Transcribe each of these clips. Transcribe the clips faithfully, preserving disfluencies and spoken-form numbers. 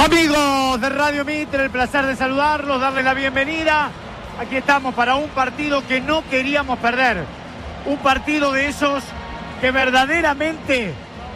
Amigos de Radio Mitre, el placer de saludarlos, darles la bienvenida. Aquí estamos para un partido que no queríamos perder. Un partido de esos que verdaderamente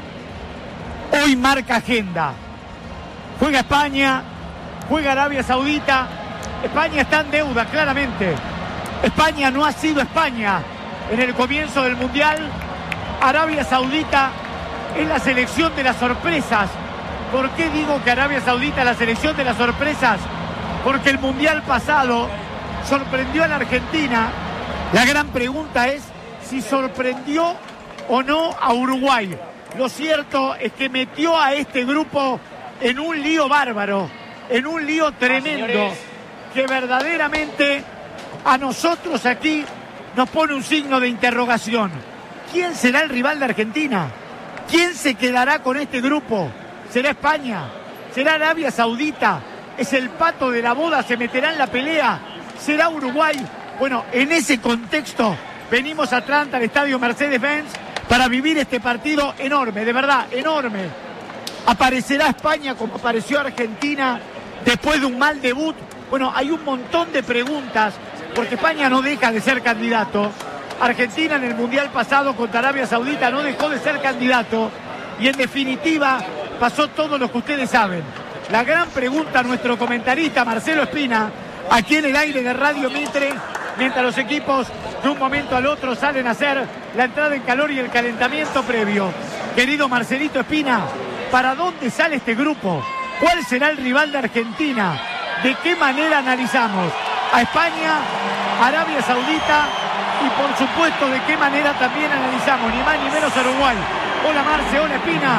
hoy marca agenda. Juega España, juega Arabia Saudita. España está en deuda, claramente. España no ha sido España en el comienzo del Mundial. Arabia Saudita es la selección de las sorpresas. ¿Por qué digo que Arabia Saudita es la selección de las sorpresas? Porque el Mundial pasado sorprendió a la Argentina. La gran pregunta es si sorprendió o no a Uruguay. Lo cierto es que metió a este grupo en un lío bárbaro, en un lío tremendo, que verdaderamente a nosotros aquí nos pone un signo de interrogación. ¿Quién será el rival de Argentina? ¿Quién se quedará con este grupo? ¿Será España? ¿Será Arabia Saudita? ¿Es el pato de la boda? ¿Se meterá en la pelea? ¿Será Uruguay? Bueno, en ese contexto venimos a Atlanta, al estadio Mercedes-Benz, para vivir este partido enorme, de verdad, enorme. ¿Aparecerá España como apareció Argentina después de un mal debut? Bueno, hay un montón de preguntas, porque España no deja de ser candidato. Argentina en el Mundial pasado contra Arabia Saudita no dejó de ser candidato. Y en definitiva pasó todo lo que ustedes saben. La gran pregunta a nuestro comentarista Marcelo Espina, aquí en el aire de Radio Mitre, mientras los equipos de un momento al otro salen a hacer la entrada en calor y el calentamiento previo. Querido Marcelito Espina, ¿para dónde sale este grupo? ¿Cuál será el rival de Argentina? ¿De qué manera analizamos a España, Arabia Saudita y por supuesto de qué manera también analizamos ni más ni menos a Uruguay? Hola Marce, hola Espina.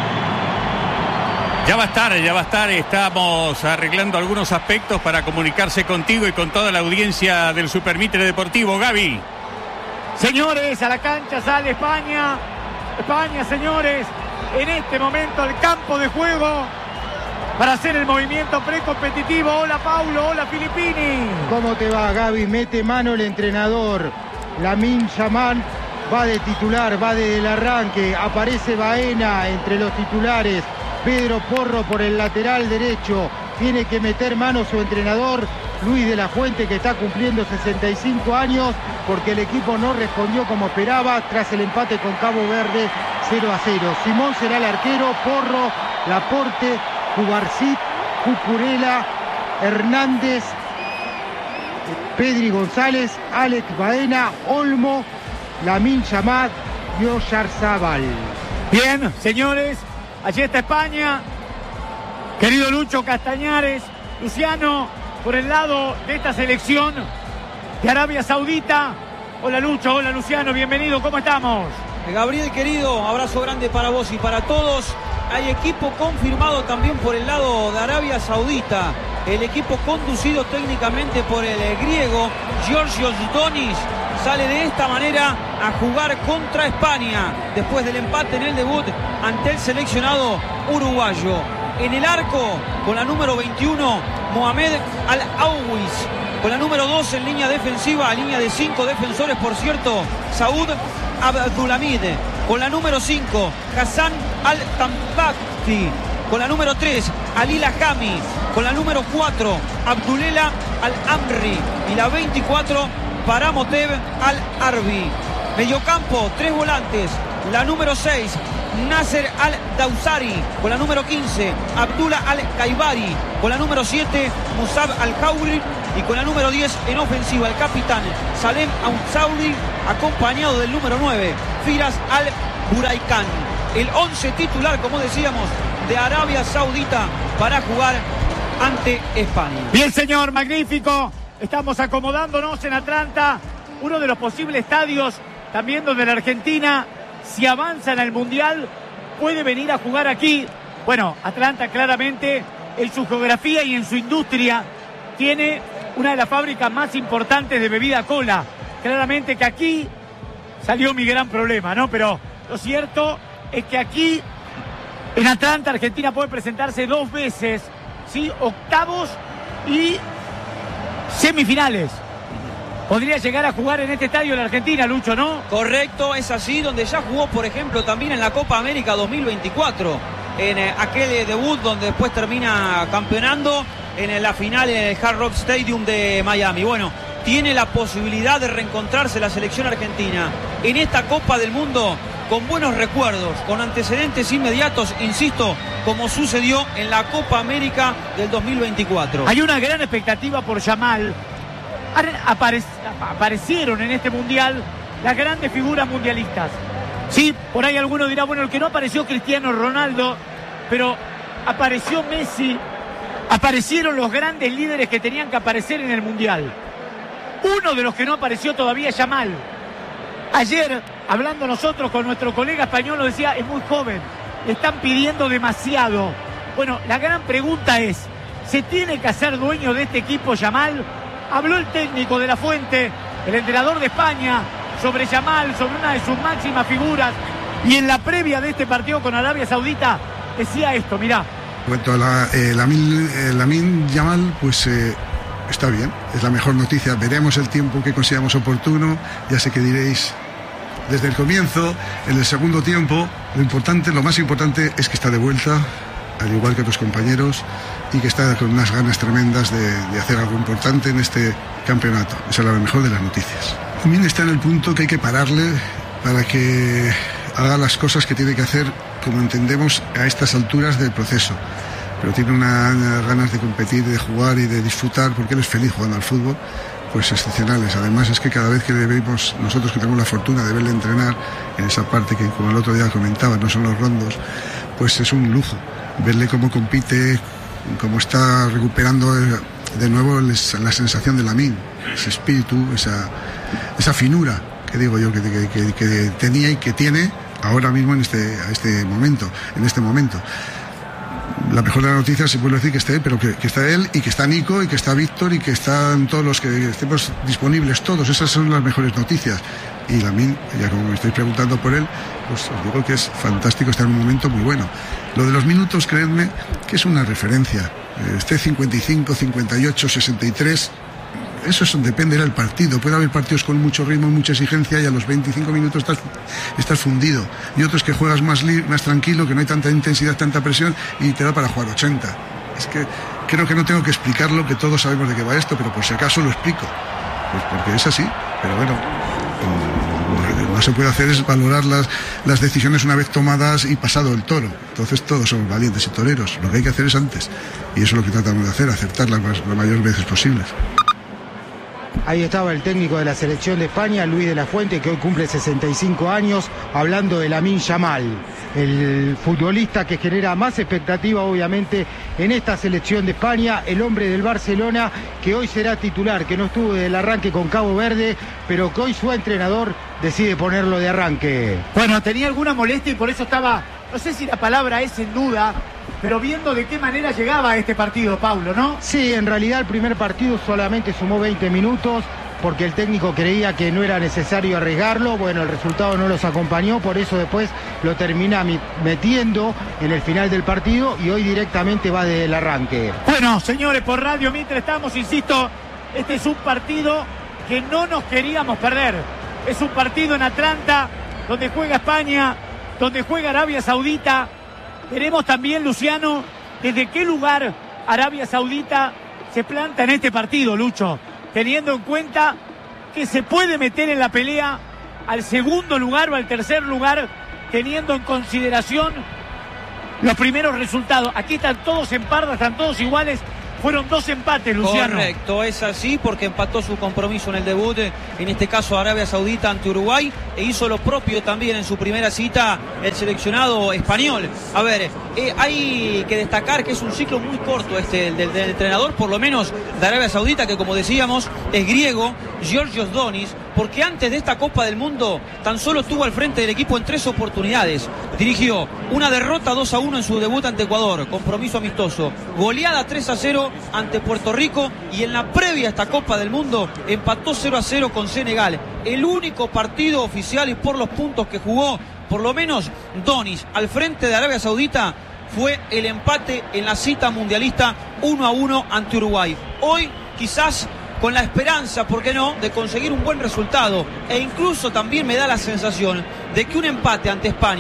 Ya va a estar, ya va a estar, estamos arreglando algunos aspectos para comunicarse contigo y con toda la audiencia del Super Mitre Deportivo. Gaby. Señores, a la cancha sale España. España, señores, en este momento al campo de juego para hacer el movimiento precompetitivo. Hola Paulo, hola Filippini. ¿Cómo te va, Gaby? Mete mano el entrenador. Lamine Yamal va de titular, va desde el arranque. Aparece Baena entre los titulares. Pedro Porro por el lateral derecho. Tiene que meter mano su entrenador, Luis de la Fuente, que está cumpliendo sesenta y cinco años, porque el equipo no respondió como esperaba tras el empate con Cabo Verde cero a cero. Simón será el arquero, Porro, Laporte, Cubarcit, Cucurella, Hernández, Pedri González, Alex Baena, Olmo, Lamine Yamal y Oyarzabal. Bien, señores, allí está España. Querido Lucho Castañares, Luciano, por el lado de esta selección de Arabia Saudita. Hola Lucho, hola Luciano, bienvenido, ¿cómo estamos? Gabriel querido, abrazo grande para vos y para todos. Hay equipo confirmado también por el lado de Arabia Saudita. El equipo conducido técnicamente por el griego Georgios Donis sale de esta manera a jugar contra España después del empate en el debut ante el seleccionado uruguayo. En el arco, con la número veintiuno, Mohamed Al-Awis. Con la número dos en línea defensiva, línea de cinco defensores, por cierto, Saud Abdulhamid. Con la número cinco, Hassan Al-Tambakti. Con la número tres, Ali Lahami. Con la número cuatro, Abdulela Al-Amri. Y la veinticuatro, Paramotev Al-Arbi. Mediocampo, tres volantes. La número seis, Nasser Al-Dawsari. Con la número quince, Abdullah Al-Kaibari. Con la número siete, Musab Al-Khawri. Y con la número diez en ofensiva, el capitán Salem Al-Saudi, acompañado del número nueve, Firas Al-Buraikan. El once titular, como decíamos, de Arabia Saudita para jugar ante España. Bien, señor, magnífico. Estamos acomodándonos en Atlanta, uno de los posibles estadios también donde la Argentina, si avanza en el Mundial, puede venir a jugar aquí. Bueno, Atlanta claramente en su geografía y en su industria tiene una de las fábricas más importantes de bebida cola. Claramente que aquí salió mi gran problema, ¿no? Pero lo cierto es que aquí en Atlanta Argentina puede presentarse dos veces, ¿sí? Octavos y semifinales. Podría llegar a jugar en este estadio la Argentina, Lucho, ¿no? Correcto, es así, donde ya jugó, por ejemplo, también en la Copa América dos mil veinticuatro. en eh, aquel eh, debut donde después termina campeonando en eh, la final en el Hard Rock Stadium de Miami. Bueno, tiene la posibilidad de reencontrarse la selección argentina en esta Copa del Mundo con buenos recuerdos, con antecedentes inmediatos, insisto, como sucedió en la Copa América del dos mil veinticuatro. Hay una gran expectativa por Yamal. Apare- aparecieron en este mundial las grandes figuras mundialistas. Sí, por ahí alguno dirá, bueno, el que no apareció Cristiano Ronaldo, pero apareció Messi, aparecieron los grandes líderes que tenían que aparecer en el mundial. Uno de los que no apareció todavía es Yamal. Ayer, hablando nosotros con nuestro colega español, nos decía, es muy joven, le están pidiendo demasiado. Bueno, la gran pregunta es, ¿se tiene que hacer dueño de este equipo Yamal? Habló el técnico de La Fuente, el entrenador de España, sobre Yamal, sobre una de sus máximas figuras, y en la previa de este partido con Arabia Saudita decía esto, mirá. En cuanto a la, eh, Lamine, eh, Lamine Yamal, pues eh, está bien, es la mejor noticia. Veremos el tiempo que consideramos oportuno. Ya sé que diréis desde el comienzo, en el segundo tiempo, lo importante, lo más importante es que está de vuelta, al igual que otros compañeros, y que está con unas ganas tremendas de, de hacer algo importante en este campeonato. Esa es la mejor de las noticias. También está en el punto que hay que pararle para que haga las cosas que tiene que hacer, como entendemos, a estas alturas del proceso. Pero tiene unas una ganas de competir, de jugar y de disfrutar, porque él es feliz jugando al fútbol, pues excepcionales. Además es que cada vez que le vemos, nosotros que tenemos la fortuna de verle entrenar en esa parte que, como el otro día comentaba, no son los rondos, pues es un lujo verle cómo compite, cómo está recuperando de nuevo la sensación de Lamine, ese espíritu, esa, esa finura que digo yo que, que, que, que tenía y que tiene ahora mismo en este, a este momento, en este momento. La mejor de las noticias se puede decir que está él, pero que, que está él y que está Nico y que está Víctor y que están todos los que estemos disponibles, todos. Esas son las mejores noticias. Y Lamine, ya como me estáis preguntando por él, pues os digo que es fantástico, está en un momento muy bueno. Lo de los minutos, creedme, que es una referencia. Esté cincuenta y cinco, cincuenta y ocho, sesenta y tres... Eso es, depende del partido. Puede haber partidos con mucho ritmo, mucha exigencia, y a los veinticinco minutos estás, estás fundido. Y otros que juegas más, li, más tranquilo, que no hay tanta intensidad, tanta presión, y te da para jugar ochenta. Es que creo que no tengo que explicarlo, que todos sabemos de qué va esto, pero por si acaso lo explico. Pues porque es así. Pero bueno, lo que no se puede hacer es valorar las, las decisiones una vez tomadas y pasado el toro. Entonces todos somos valientes y toreros. Lo que hay que hacer es antes. Y eso es lo que tratamos de hacer, acertarlas las, las mayores veces posibles. Ahí estaba el técnico de la selección de España, Luis de la Fuente, que hoy cumple sesenta y cinco años, hablando de Lamine Yamal, el futbolista que genera más expectativa obviamente en esta selección de España, el hombre del Barcelona, que hoy será titular, que no estuvo del arranque con Cabo Verde, pero que hoy su entrenador decide ponerlo de arranque. Bueno, tenía alguna molestia y por eso estaba, no sé si la palabra es en duda, pero viendo de qué manera llegaba a este partido, Paulo, ¿no? Sí, en realidad el primer partido solamente sumó veinte minutos, porque el técnico creía que no era necesario arriesgarlo. Bueno, el resultado no los acompañó, por eso después lo termina metiendo en el final del partido y hoy directamente va desde el arranque. Bueno, señores, por Radio Mitre estamos, insisto, este es un partido que no nos queríamos perder. Es un partido en Atlanta, donde juega España, donde juega Arabia Saudita. Veremos también, Luciano, desde qué lugar Arabia Saudita se planta en este partido, Lucho, teniendo en cuenta que se puede meter en la pelea al segundo lugar o al tercer lugar, teniendo en consideración los primeros resultados. Aquí están todos en parda, están todos iguales. Fueron dos empates, Luciano. Correcto, es así, porque empató su compromiso en el debut, en este caso Arabia Saudita ante Uruguay, e hizo lo propio también en su primera cita el seleccionado español. A ver, eh, hay que destacar que es un ciclo muy corto este del, del entrenador, por lo menos de Arabia Saudita, que como decíamos es griego, Georgios Donis, porque antes de esta Copa del Mundo tan solo estuvo al frente del equipo en tres oportunidades. Dirigió una derrota dos a uno en su debut ante Ecuador, compromiso amistoso, goleada tres a cero ante Puerto Rico, y en la previa a esta Copa del Mundo empató cero a cero con Senegal. El único partido oficial y por los puntos que jugó, por lo menos Donis, al frente de Arabia Saudita, fue el empate en la cita mundialista uno a uno ante Uruguay. Hoy quizás con la esperanza, ¿por qué no?, de conseguir un buen resultado, e incluso también me da la sensación de que un empate ante España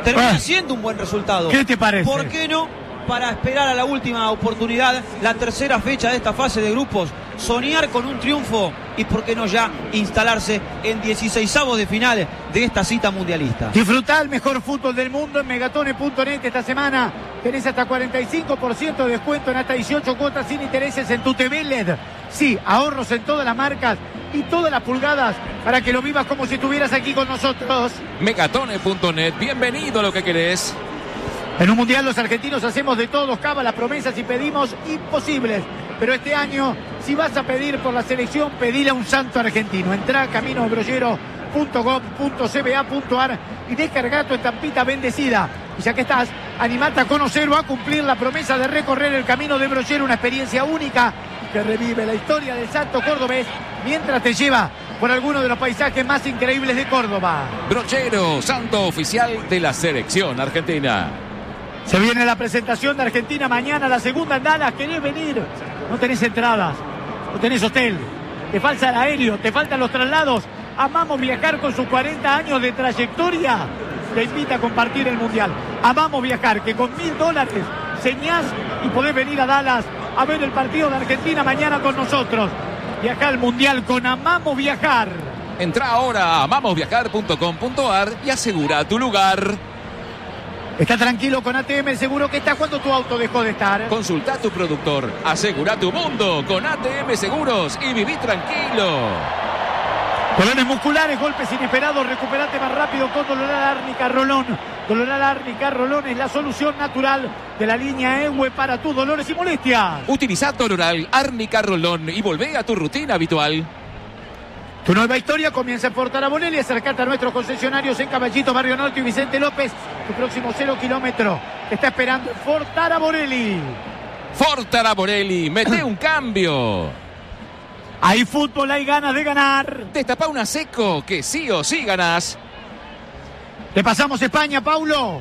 termina Ah. siendo un buen resultado. ¿Qué te parece? ¿Por qué no? Para esperar a la última oportunidad, la tercera fecha de esta fase de grupos, soñar con un triunfo y por qué no ya instalarse en dieciseisavos de final de esta cita mundialista. Disfrutá el mejor fútbol del mundo en megatone punto net esta semana. Tenés hasta cuarenta y cinco por ciento de descuento en hasta dieciocho cuotas sin intereses en tu T V L E D. Sí, ahorros en todas las marcas y todas las pulgadas para que lo vivas como si estuvieras aquí con nosotros. megatone punto net, bienvenido a lo que querés. En un mundial los argentinos hacemos de todo, cábalas, promesas y pedimos imposibles. Pero este año, si vas a pedir por la selección, pedile a un santo argentino. Entrá a camino de brollero punto gov punto c b a punto a r y descarga tu estampita bendecida. Y ya que estás, animate a conocer o a cumplir la promesa de recorrer el camino de brollero, una experiencia única que revive la historia del santo cordobés mientras te lleva por alguno de los paisajes más increíbles de Córdoba. Brochero, santo oficial de la selección argentina. Se viene la presentación de Argentina mañana, la segunda en Dallas. ¿Querés venir? No tenés entradas, no tenés hotel, te falta el aéreo, te faltan los traslados. Amamos Viajar, con sus cuarenta años de trayectoria, te invita a compartir el mundial. Amamos Viajar, que con mil dólares señás y podés venir a Dallas a ver el partido de Argentina mañana con nosotros. Viajar al mundial con Amamos Viajar. Entra ahora a amamos viajar punto com punto a r y asegura tu lugar. Está tranquilo con A T M, seguro que está cuando tu auto dejó de estar. Consulta a tu productor, asegura tu mundo con A T M Seguros y viví tranquilo. Dolores musculares, golpes inesperados, recuperate más rápido con Doloral Árnica Rolón. Doloral Árnica Rolón es la solución natural de la línea E W E para tus dolores y molestias. Utiliza Doloral Árnica Rolón y volvé a tu rutina habitual. Tu nueva historia comienza en Fortaraborelli. Acercate a nuestros concesionarios en Caballito, Barrio Norte y Vicente López. Tu próximo cero kilómetro te está esperando en Fortaraborelli. Fortaraborelli, mete un cambio. Hay fútbol, hay ganas de ganar. Destapá una seco que sí o sí ganás. Te pasamos España, Paulo.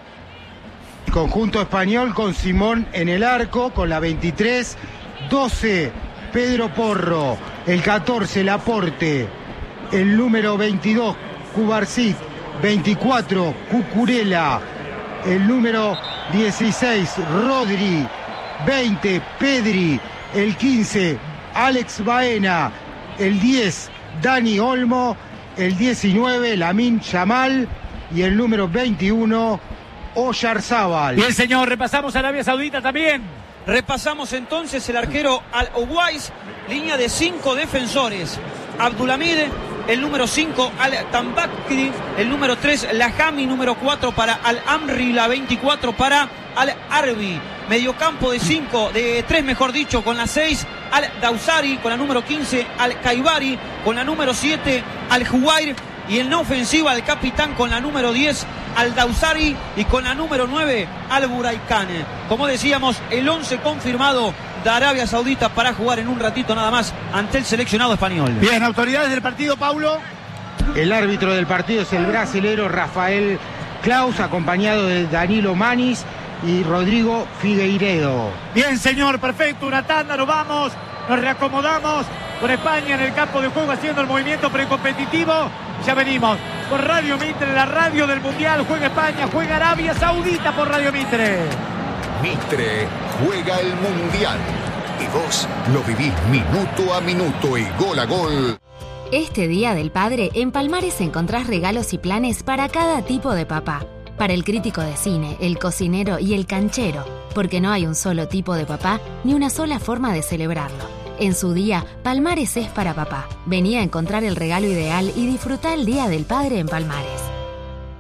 Conjunto español con Simón en el arco, con la veintitrés, doce, Pedro Porro, el catorce, Laporte, el número veintidós, Cubarsí, veinticuatro, Cucurella, el número dieciséis, Rodri, veinte, Pedri, el quince, Alex Baena, el diez, Dani Olmo, el diecinueve, Lamine Yamal y el número veintiuno, Oyarzábal. Bien, señor, repasamos Arabia Saudita también. Repasamos entonces el arquero Al-Owais, línea de cinco defensores. Abdulhamid, el número cinco, Al-Tambakri, el número tres, Lahami, número cuatro para Al-Amri, la veinticuatro para Al-Arbi. Mediocampo de cinco, de tres mejor dicho, con la seis, Al-Dawsari, con la número quince, Al-Kaibari, con la número siete, Al-Juwair, y en la ofensiva el capitán con la número diez, Al-Dawsari, y con la número nueve, Al-Buraikane. Como decíamos, el once confirmado de Arabia Saudita para jugar en un ratito nada más ante el seleccionado español. Bien, autoridades del partido, Paulo. El árbitro del partido es el brasilero Rafael Klaus, acompañado de Danilo Manis y Rodrigo Figueiredo. Bien, señor, perfecto, una tanda, nos vamos, nos reacomodamos con España en el campo de juego haciendo el movimiento precompetitivo. Ya venimos por Radio Mitre, la radio del Mundial. Juega España, juega Arabia Saudita por Radio Mitre. Mitre juega el Mundial y vos lo vivís minuto a minuto y gol a gol. Este Día del Padre, en Palmares encontrás regalos y planes para cada tipo de papá. Para el crítico de cine, el cocinero y el canchero, porque no hay un solo tipo de papá ni una sola forma de celebrarlo. En su día, Palmares es para papá. Vení a encontrar el regalo ideal y disfrutá el Día del Padre en Palmares.